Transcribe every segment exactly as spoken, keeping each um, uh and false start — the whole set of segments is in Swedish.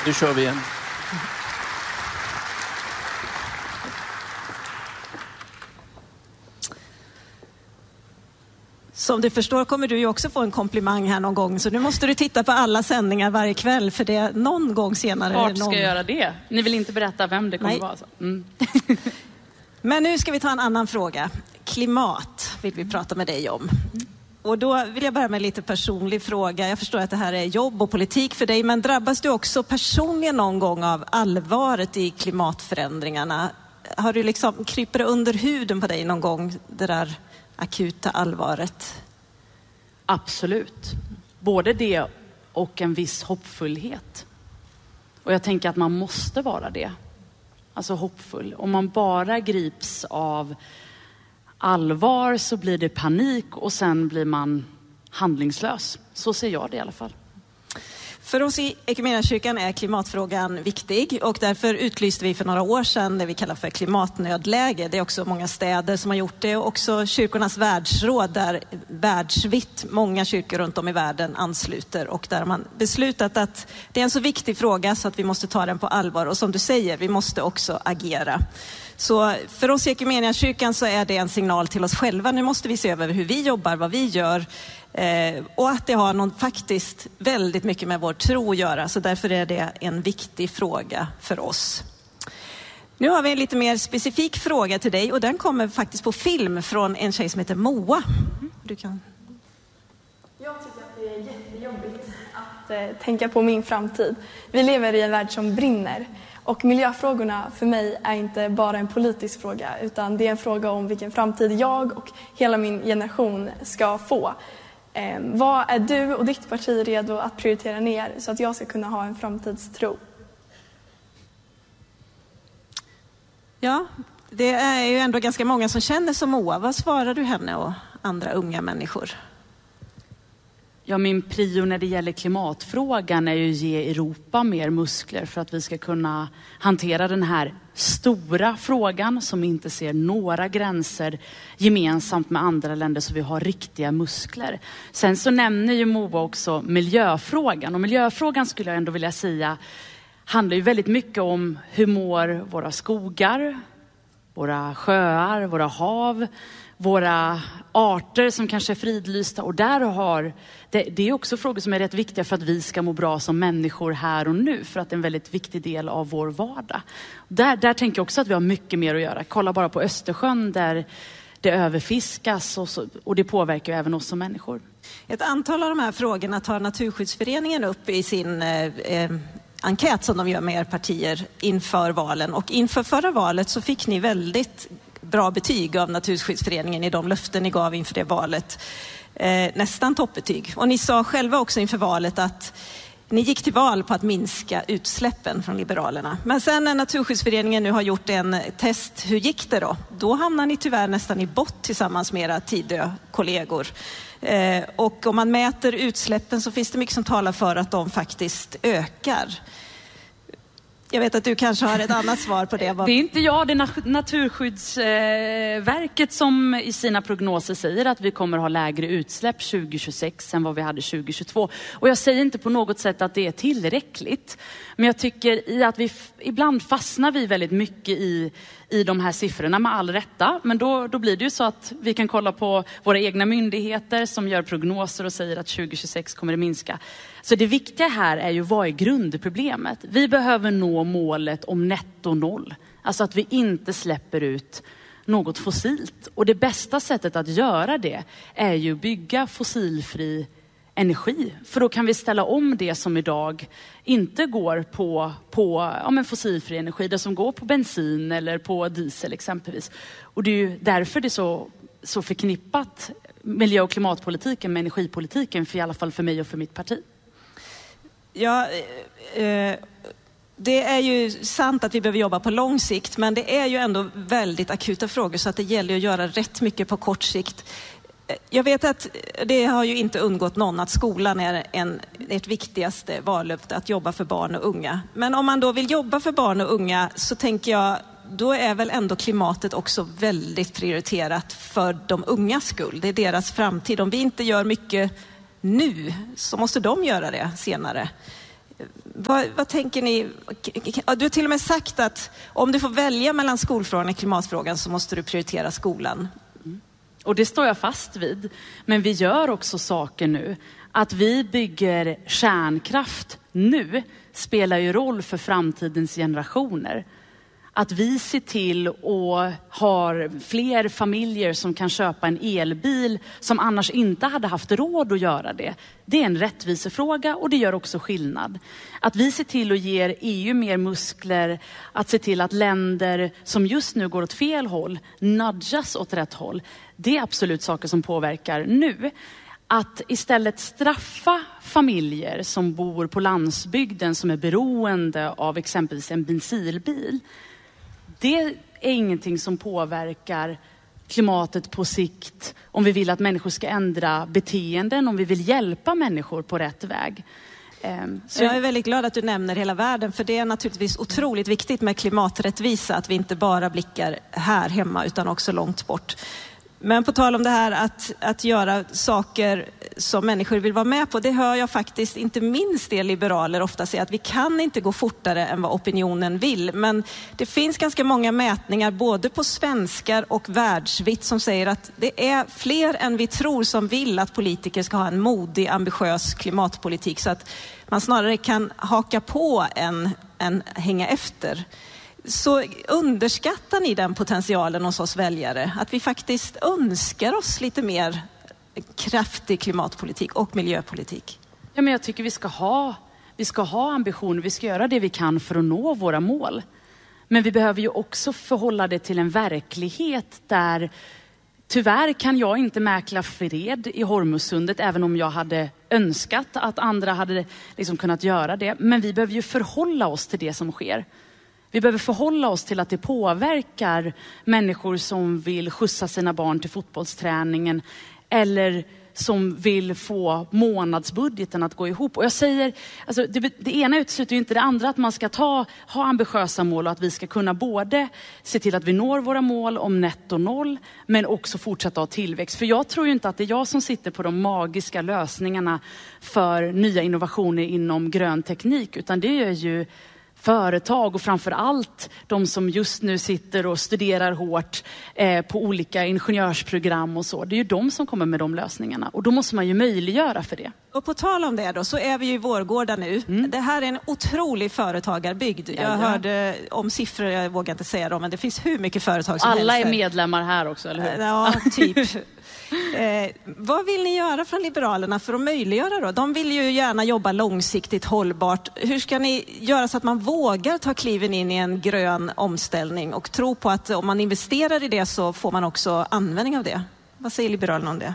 Nu kör vi igen. Som du förstår kommer du ju också få en komplimang här någon gång. Så nu måste du titta på alla sändningar varje kväll. För det är någon gång senare. Vart någon... ska jag göra det? Ni vill inte berätta vem det kommer Nej. vara. Så. Mm. Men nu ska vi ta en annan fråga. Klimat vill vi prata med dig om. Och då vill jag börja med en lite personlig fråga. Jag förstår att det här är jobb och politik för dig. Men drabbas du också personligen någon gång av allvaret i klimatförändringarna? Har du liksom, kryper det under huden på dig någon gång, det där akuta allvaret? Absolut. Både det och en viss hoppfullhet. Och jag tänker att man måste vara det. Alltså hoppfull. Om man bara grips av allvar så blir det panik och sen blir man handlingslös. Så ser jag det i alla fall. För oss i Equmeniakyrkan är klimatfrågan viktig och därför utlyste vi för några år sedan det vi kallar för klimatnödläge. Det är också många städer som har gjort det och också kyrkornas världsråd där världsvitt många kyrkor runt om i världen ansluter och där har man beslutat att det är en så viktig fråga så att vi måste ta den på allvar och som du säger, vi måste också agera. Så för oss i Equmeniakyrkan så är det en signal till oss själva. Nu måste vi se över hur vi jobbar, vad vi gör eh, och att det har någon, faktiskt väldigt mycket med vår tro att göra. Så därför är det en viktig fråga för oss. Nu har vi en lite mer specifik fråga till dig och den kommer faktiskt på film från en tjej som heter Moa. Du kan... Jag tycker att det är jättejobbigt att eh, tänka på min framtid. Vi lever i en värld som brinner. Och miljöfrågorna för mig är inte bara en politisk fråga utan det är en fråga om vilken framtid jag och hela min generation ska få. Eh, vad är du och ditt parti redo att prioritera ner så att jag ska kunna ha en framtidstro? Ja, det är ju ändå ganska många som känner som Moa. Vad svarar du henne och andra unga människor? Ja, min prio när det gäller klimatfrågan är ju att ge Europa mer muskler för att vi ska kunna hantera den här stora frågan som inte ser några gränser gemensamt med andra länder så vi har riktiga muskler. Sen så nämner ju Moa också miljöfrågan och miljöfrågan skulle jag ändå vilja säga handlar ju väldigt mycket om hur mår våra skogar, våra sjöar, våra hav, våra arter som kanske är fridlysta och där har det, det är också frågor som är rätt viktiga för att vi ska må bra som människor här och nu för att det är en väldigt viktig del av vår vardag. Där, där tänker jag också att vi har mycket mer att göra. Kolla bara på Östersjön där det överfiskas och, så, och det påverkar ju även oss som människor. Ett antal av de här frågorna tar Naturskyddsföreningen upp i sin eh, eh, enkät som de gör med er partier inför valen och inför förra valet så fick ni väldigt bra betyg av Naturskyddsföreningen i de löften ni gav inför det valet. Eh, nästan toppbetyg. Och ni sa själva också inför valet att ni gick till val på att minska utsläppen från Liberalerna. Men sen när Naturskyddsföreningen nu har gjort en test, hur gick det då? Då hamnar ni tyvärr nästan i bott tillsammans med era Tidö-kollegor. Eh, och om man mäter utsläppen så finns det mycket som talar för att de faktiskt ökar. Jag vet att du kanske har ett annat svar på det. Det är inte jag, det är Naturskyddsverket som i sina prognoser säger att vi kommer ha lägre utsläpp tjugo tjugosex än vad vi hade tjugo tjugotvå. Och jag säger inte på något sätt att det är tillräckligt. Men jag tycker i att vi ibland fastnar vi väldigt mycket i, i de här siffrorna med all rätta. Men då, då blir det ju så att vi kan kolla på våra egna myndigheter som gör prognoser och säger att tjugo tjugosex kommer det minska. Så det viktiga här är ju vad är grundproblemet. Vi behöver nå målet om netto noll. Alltså att vi inte släpper ut något fossilt. Och det bästa sättet att göra det är ju att bygga fossilfri energi. För då kan vi ställa om det som idag inte går på, på ja, men fossilfri energi. Det som går på bensin eller på diesel exempelvis. Och det är ju därför det är så, så förknippat miljö- och klimatpolitiken med energipolitiken. För i alla fall för mig och för mitt parti. Ja, eh, det är ju sant att vi behöver jobba på lång sikt, men det är ju ändå väldigt akuta frågor så att det gäller att göra rätt mycket på kort sikt. Jag vet att det har ju inte undgått någon att skolan är en, ett viktigaste vallöfte att jobba för barn och unga. Men om man då vill jobba för barn och unga så tänker jag, då är väl ändå klimatet också väldigt prioriterat för de ungas skull. Det är deras framtid. Om vi inte gör mycket nu så måste de göra det senare. Vad, vad tänker ni? Du har till och med sagt att om du får välja mellan skolfrågan och klimatfrågan så måste du prioritera skolan. Mm. Och det står jag fast vid. Men vi gör också saker nu. Att vi bygger kärnkraft nu spelar ju roll för framtidens generationer. Att vi ser till och har fler familjer som kan köpa en elbil som annars inte hade haft råd att göra det. Det är en rättvisefråga och det gör också skillnad. Att vi ser till och ger E U mer muskler, att se till att länder som just nu går åt fel håll nudgas åt rätt håll. Det är absolut saker som påverkar nu. Att istället straffa familjer som bor på landsbygden som är beroende av exempelvis en bensinbil. Det är ingenting som påverkar klimatet på sikt om vi vill att människor ska ändra beteenden, om vi vill hjälpa människor på rätt väg. Så jag är väldigt glad att du nämner hela världen, för det är naturligtvis otroligt viktigt med klimaträttvisa, att vi inte bara blickar här hemma utan också långt bort. Men på tal om det här att, att göra saker som människor vill vara med på, det hör jag faktiskt inte minst det liberaler ofta säger, att vi kan inte gå fortare än vad opinionen vill. Men det finns ganska många mätningar både på svenskar och världsvitt som säger att det är fler än vi tror som vill att politiker ska ha en modig, ambitiös klimatpolitik, så att man snarare kan haka på än, än hänga efter. Så underskattar ni den potentialen hos oss väljare? Att vi faktiskt önskar oss lite mer kraftig klimatpolitik och miljöpolitik? Ja, men jag tycker vi ska ha, vi ska ha ambitioner. Vi ska göra det vi kan för att nå våra mål. Men vi behöver ju också förhålla det till en verklighet där tyvärr kan jag inte mäkla fred i Hormuzsundet, även om jag hade önskat att andra hade liksom kunnat göra det. Men vi behöver ju förhålla oss till det som sker. Vi behöver förhålla oss till att det påverkar människor som vill skjutsa sina barn till fotbollsträningen eller som vill få månadsbudgeten att gå ihop. Och jag säger, alltså det, det ena utesluter ju inte det andra, att man ska ta, ha ambitiösa mål och att vi ska kunna både se till att vi når våra mål om netto noll men också fortsätta ha tillväxt. För jag tror ju inte att det är jag som sitter på de magiska lösningarna för nya innovationer inom grön teknik, utan det är ju företag och framför allt de som just nu sitter och studerar hårt eh, på olika ingenjörsprogram och så. Det är ju de som kommer med de lösningarna och då måste man ju möjliggöra för det. Och på tal om det då, så är vi ju i Vårgårda nu. Mm. Det här är en otrolig företagarbygd. Jag ja, ja. hörde om siffror, jag vågar inte säga dem, men det finns hur mycket företag som alla helst. Alla är medlemmar här också, eller hur? Ja, typ. Eh, vad vill ni göra från Liberalerna för att möjliggöra då? De vill ju gärna jobba långsiktigt hållbart. Hur ska ni göra så att man vågar ta kliven in i en grön omställning och tro på att om man investerar i det så får man också användning av det? Vad säger Liberalerna om det?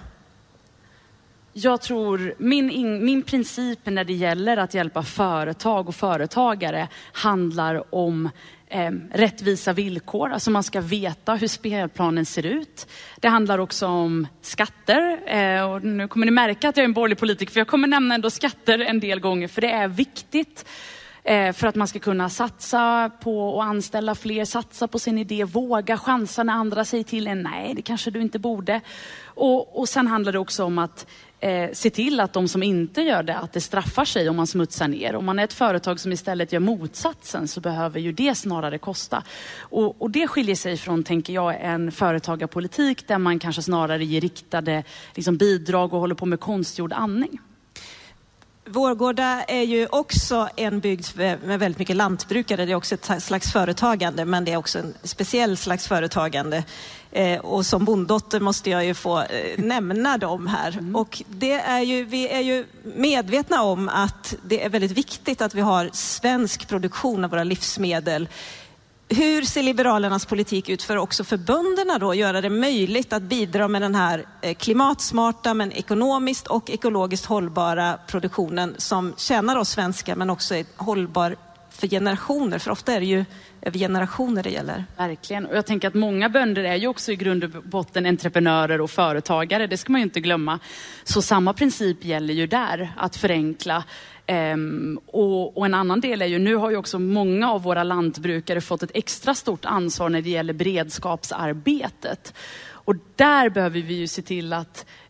Jag tror, min, in, min princip när det gäller att hjälpa företag och företagare handlar om eh, rättvisa villkor. Alltså man ska veta hur spelplanen ser ut. Det handlar också om skatter. Eh, och nu kommer ni märka att jag är en borgerlig politiker, för jag kommer nämna ändå skatter en del gånger, för det är viktigt. För att man ska kunna satsa på och anställa fler, satsa på sin idé, våga chansa när andra säger till en nej, det kanske du inte borde. Och, och sen handlar det också om att eh, se till att de som inte gör det, att det straffar sig om man smutsar ner. Om man är ett företag som istället gör motsatsen så behöver ju det snarare kosta. Och, och det skiljer sig från, tänker jag, en företagarpolitik där man kanske snarare ger riktade liksom, bidrag och håller på med konstgjord andning. Vårgårda är ju också en bygd med väldigt mycket lantbrukare. Det är också ett slags företagande, men det är också en speciell slags företagande. Eh, och som bonddotter måste jag ju få eh, nämna dem här. Mm. Och det är ju, vi är ju medvetna om att det är väldigt viktigt att vi har svensk produktion av våra livsmedel. Hur ser Liberalernas politik ut för också för bönderna då? Göra det möjligt att bidra med den här klimatsmarta men ekonomiskt och ekologiskt hållbara produktionen som tjänar oss svenskar men också är hållbar för generationer. För ofta är det ju över generationer det gäller. Verkligen. Och jag tänker att många bönder är ju också i grund och botten entreprenörer och företagare. Det ska man ju inte glömma. Så samma princip gäller ju där, att förenkla. Um, och, och en annan del är ju, nu har ju också många av våra lantbrukare fått ett extra stort ansvar när det gäller beredskapsarbetet. Och där behöver vi ju se till att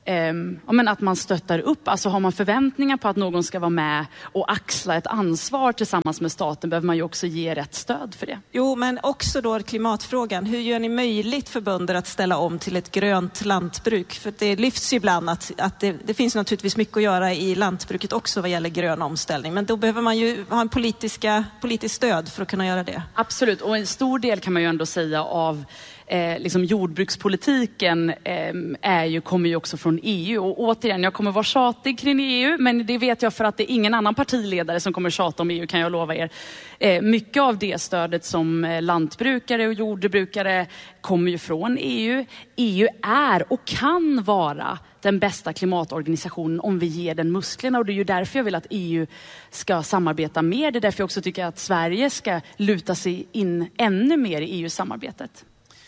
Eh, men att man stöttar upp, alltså har man förväntningar på att någon ska vara med och axla ett ansvar tillsammans med staten, behöver man ju också ge rätt stöd för det. Jo, men också då klimatfrågan. Hur gör ni möjligt för bönder att ställa om till ett grönt lantbruk? För det lyfts ju ibland att, att det, det finns naturligtvis mycket att göra i lantbruket också vad gäller grön omställning. Men då behöver man ju ha en politiska, politisk stöd för att kunna göra det. Absolut, och en stor del kan man ju ändå säga av Eh, liksom jordbrukspolitiken eh, är ju, kommer ju också från E U. Och återigen, jag kommer vara tjatig kring E U, men det vet jag för att det är ingen annan partiledare som kommer tjata om E U, kan jag lova er. Eh, mycket av det stödet som eh, lantbrukare och jordbrukare kommer ju från E U. E U är och kan vara den bästa klimatorganisationen om vi ger den musklerna, och det är ju därför jag vill att E U ska samarbeta mer. Det är därför jag också tycker att Sverige ska luta sig in ännu mer i E U-samarbetet.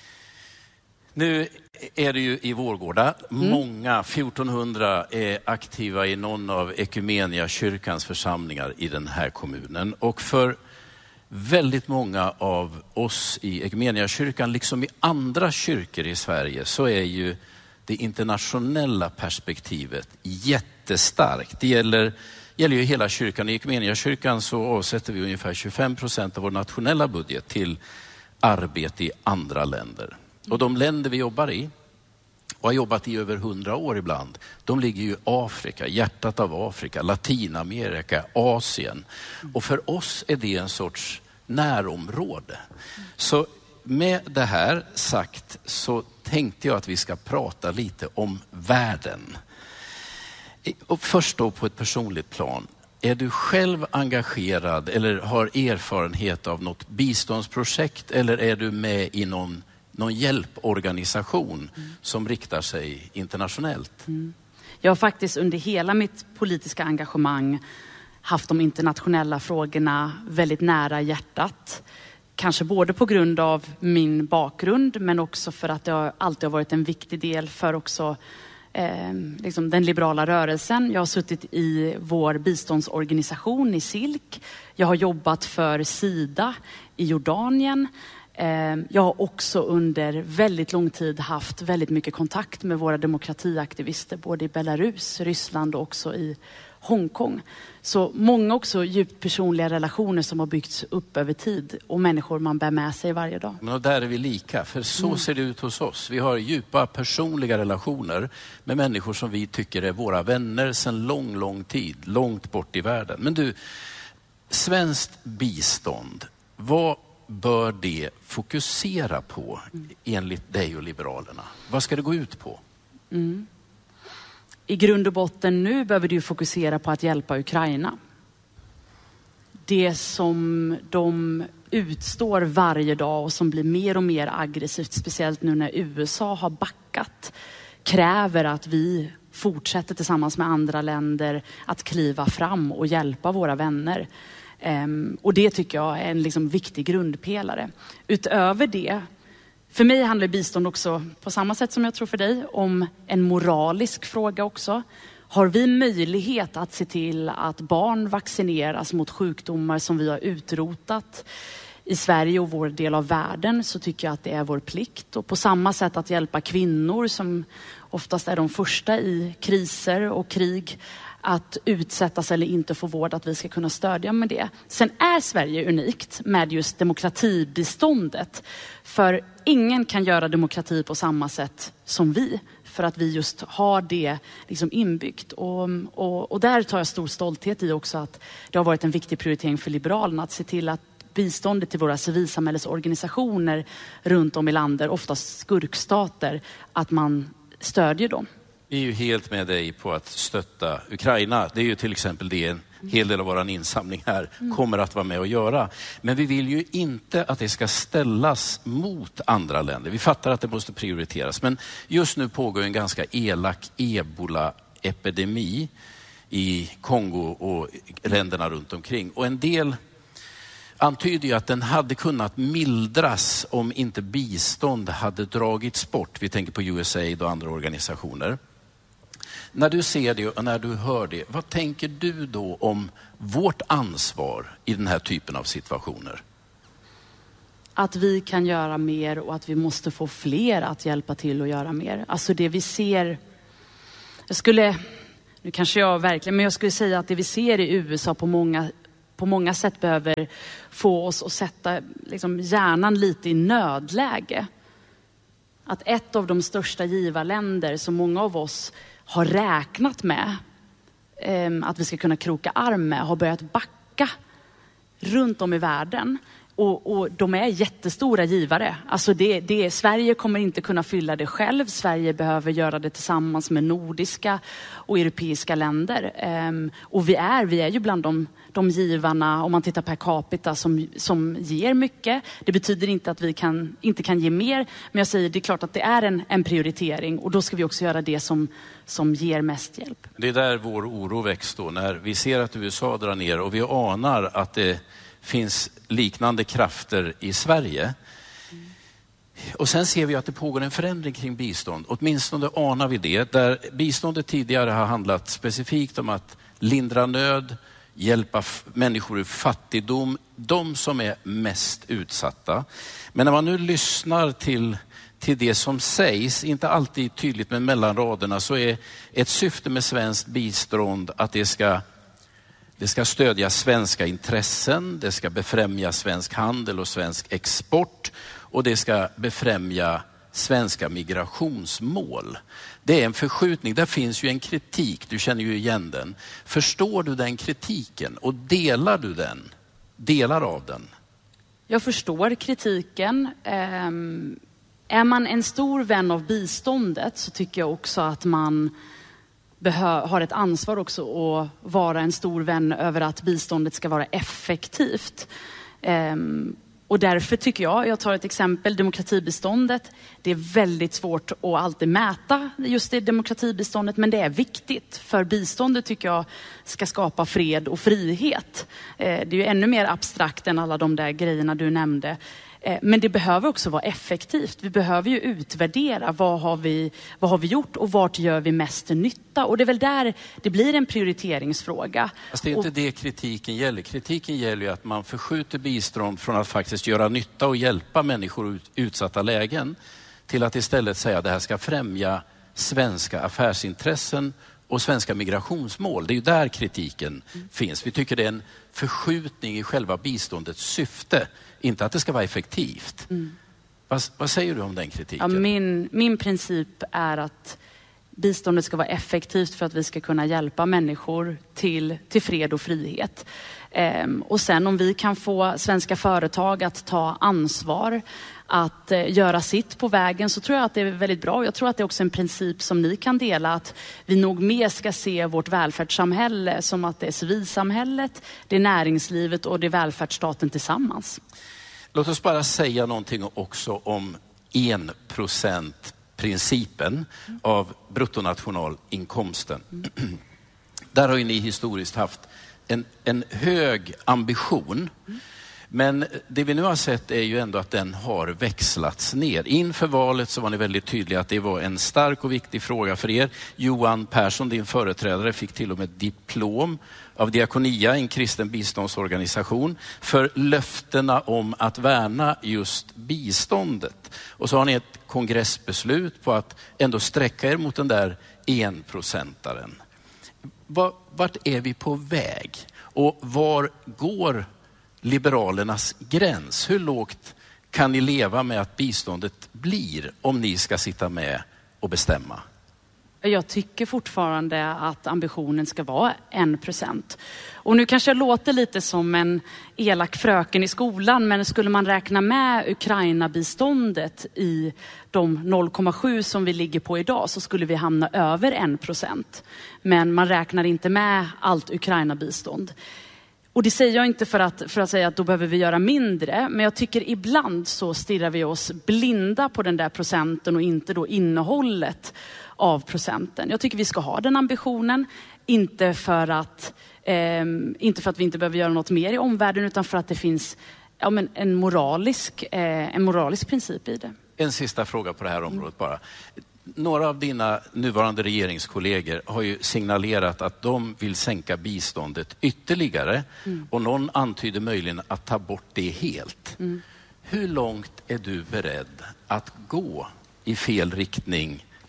Nu är det ju i Vårgårda. Mm. Många, fjortonhundra, är aktiva i någon av Ekumenia kyrkans församlingar i den här kommunen. Och för väldigt många av oss i Ekumenia kyrkan, liksom i andra kyrkor i Sverige, så är ju det internationella perspektivet jättestarkt. Det gäller, gäller ju hela kyrkan. I Ekumenia kyrkan så avsätter vi ungefär tjugofem procent av vår nationella budget till arbete i andra länder. Och de länder vi jobbar i, och har jobbat i över hundra år ibland, de ligger ju i Afrika, hjärtat av Afrika, Latinamerika, Asien. Och för oss är det en sorts närområde. Så med det här sagt så tänkte jag att vi ska prata lite om världen. Och först då på ett personligt plan. Är du själv engagerad eller har erfarenhet av något biståndsprojekt, eller är du med i någon någon hjälporganisation mm. som riktar sig internationellt? Mm. Jag har faktiskt under hela mitt politiska engagemang haft de internationella frågorna väldigt nära hjärtat. Kanske både på grund av min bakgrund, men också för att det har alltid har varit en viktig del för också eh, liksom den liberala rörelsen. Jag har suttit i vår biståndsorganisation i S I L K. Jag har jobbat för Sida i Jordanien. Jag har också under väldigt lång tid haft väldigt mycket kontakt med våra demokratiaktivister både i Belarus, Ryssland och också i Hongkong. Så många också djupt personliga relationer som har byggts upp över tid och människor man bär med sig varje dag. Men och där är vi lika, för så mm. ser det ut hos oss. Vi har djupa personliga relationer med människor som vi tycker är våra vänner sedan lång, lång tid, långt bort i världen. Men du, svenskt bistånd, vad bör det fokusera på enligt dig och Liberalerna? Vad ska det gå ut på? Mm. I grund och botten nu behöver du fokusera på att hjälpa Ukraina. Det som de utstår varje dag och som blir mer och mer aggressivt, speciellt nu när U S A har backat, kräver att vi fortsätter tillsammans med andra länder att kliva fram och hjälpa våra vänner. Um, och det tycker jag är en liksom viktig grundpelare. Utöver det, för mig handlar bistånd också, på samma sätt som jag tror för dig, om en moralisk fråga också. Har vi möjlighet att se till att barn vaccineras mot sjukdomar som vi har utrotat i Sverige och vår del av världen, så tycker jag att det är vår plikt. Och på samma sätt att hjälpa kvinnor som oftast är de första i kriser och krig att utsättas eller inte få vård, att vi ska kunna stödja med det. Sen är Sverige unikt med just demokratibiståndet. För ingen kan göra demokrati på samma sätt som vi. För att vi just har det liksom inbyggt. Och, och, och där tar jag stor stolthet i också att det har varit en viktig prioritering för Liberalerna att se till att biståndet till våra civilsamhällesorganisationer runt om i landet, oftast skurkstater, att man stödjer dem. Vi är ju helt med dig på att stötta Ukraina. Det är ju till exempel det en hel del av vår insamling här kommer att vara med och göra. Men vi vill ju inte att det ska ställas mot andra länder. Vi fattar att det måste prioriteras. Men just nu pågår en ganska elak ebola-epidemi i Kongo och länderna runt omkring. Och en del antyder ju att den hade kunnat mildras om inte bistånd hade dragits bort. Vi tänker på U S A I D och andra organisationer. När du ser det och när du hör det, vad tänker du då om vårt ansvar i den här typen av situationer? Att vi kan göra mer och att vi måste få fler att hjälpa till och göra mer. Alltså det vi ser Jag skulle, nu kanske jag verkligen, men jag skulle säga att det vi ser i U S A på många, på många sätt behöver få oss att sätta liksom hjärnan lite i nödläge. Att ett av de största givarländer som många av oss har räknat med eh, att vi ska kunna kroka arm med har börjat backa runt om i världen. Och, och de är jättestora givare. Alltså det, det, Sverige kommer inte kunna fylla det själv. Sverige behöver göra det tillsammans med nordiska och europeiska länder. Um, och vi är, vi är ju bland de, de givarna, om man tittar per capita, som, som ger mycket. Det betyder inte att vi kan, inte kan ge mer. Men jag säger, det är klart att det är en, en prioritering. Och då ska vi också göra det som, som ger mest hjälp. Det är där vår oro väcks då. När vi ser att U S A drar ner och vi anar att det finns liknande krafter i Sverige. Mm. Och sen ser vi att det pågår en förändring kring bistånd. Åtminstone anar vi det. Där biståndet tidigare har handlat specifikt om att lindra nöd, hjälpa f- människor ur fattigdom, de som är mest utsatta. Men när man nu lyssnar till, till det som sägs, inte alltid tydligt men mellan raderna, så är ett syfte med svenskt bistånd att det ska Det ska stödja svenska intressen, det ska befrämja svensk handel och svensk export och det ska befrämja svenska migrationsmål. Det är en förskjutning, där finns ju en kritik, du känner ju igen den. Förstår du den kritiken och delar du den? Delar av den? Jag förstår kritiken. Um, är man en stor vän av biståndet så tycker jag också att man Behö- har ett ansvar också att vara en stor vän över att biståndet ska vara effektivt. Um, och därför tycker jag, jag tar ett exempel, demokratibiståndet. Det är väldigt svårt att alltid mäta just det demokratibiståndet, men det är viktigt. För biståndet tycker jag ska skapa fred och frihet. Uh, det är ju ännu mer abstrakt än alla de där grejerna du nämnde. Men det behöver också vara effektivt. Vi behöver ju utvärdera vad har vi, vad har vi gjort och vart gör vi mest nytta. Och det är väl där det blir en prioriteringsfråga. Fast det är inte och, det kritiken gäller. Kritiken gäller ju att man förskjuter bistånd från att faktiskt göra nytta och hjälpa människor i utsatta lägen till att istället säga att det här ska främja svenska affärsintressen och svenska migrationsmål. Det är ju där kritiken mm. finns. Vi tycker det är en förskjutning i själva biståndets syfte. Inte att det ska vara effektivt. Mm. Vad, vad säger du om den kritiken? Ja, min, min princip är att biståndet ska vara effektivt för att vi ska kunna hjälpa människor till, till fred och frihet. Ehm, och sen om vi kan få svenska företag att ta ansvar, att eh, göra sitt på vägen, så tror jag att det är väldigt bra. Jag tror att det är också en princip som ni kan dela, att vi nog mer ska se vårt välfärdssamhälle som att det är civilsamhället, det är näringslivet och det är välfärdsstaten tillsammans. Låt oss bara säga någonting också om en procent principen mm. av bruttonationalinkomsten. Mm. Där har ju ni historiskt haft en, en hög ambition. Mm. Men det vi nu har sett är ju ändå att den har växlats ner. Inför valet så var ni väldigt tydliga att det var en stark och viktig fråga för er. Johan Persson, din företrädare, fick till och med diplom av Diakonia, en kristen biståndsorganisation, för löftena om att värna just biståndet. Och så har ni ett kongressbeslut på att ändå sträcka er mot den där enprocentaren. Vart är vi på väg? Och var går Liberalernas gräns? Hur lågt kan ni leva med att biståndet blir om ni ska sitta med och bestämma? Jag tycker fortfarande att ambitionen ska vara en procent. Och nu kanske jag låter lite som en elak fröken i skolan, men skulle man räkna med Ukraina-biståndet i de noll komma sju som vi ligger på idag, så skulle vi hamna över en procent. Men man räknar inte med allt Ukraina-bistånd. Och det säger jag inte för att, för att säga att då behöver vi göra mindre. Men jag tycker ibland så stirrar vi oss blinda på den där procenten och inte då innehållet av procenten. Jag tycker vi ska ha den ambitionen. Inte för att, eh, inte för att vi inte behöver göra något mer i omvärlden, utan för att det finns ja, men en, moralisk, eh, en moralisk princip i det. En sista fråga på det här området bara. Några av dina nuvarande regeringskollegor har ju signalerat att de vill sänka biståndet ytterligare. Mm. Och någon antyder möjligen att ta bort det helt. Mm. Hur långt är du beredd att gå i fel riktning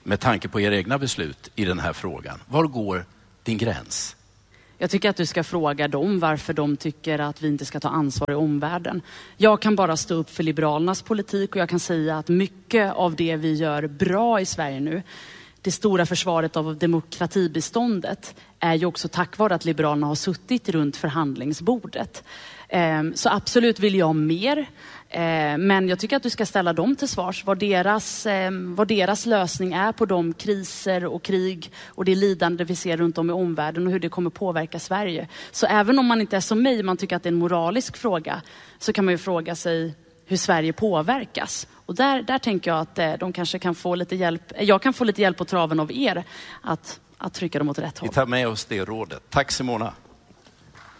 med tanke på era egna beslut i den här frågan. Var går din gräns? Jag tycker att du ska fråga dem varför de tycker att vi inte ska ta ansvar i omvärlden. Jag kan bara stå upp för Liberalernas politik och jag kan säga att mycket av det vi gör bra i Sverige nu, det stora försvaret av demokratibiståndet, är ju också tack vare att Liberalerna har suttit runt förhandlingsbordet. Så absolut vill jag mer. Men jag tycker att du ska ställa dem till svars vad deras, vad deras lösning är på de kriser och krig och det lidande vi ser runt om i omvärlden och hur det kommer påverka Sverige. Så även om man inte är som mig, man tycker att det är en moralisk fråga, så kan man ju fråga sig hur Sverige påverkas. Och där, där tänker jag att de kanske kan få lite hjälp, jag kan få lite hjälp på traven av er att, att trycka dem åt rätt håll. Vi tar med oss det rådet. Tack Simona.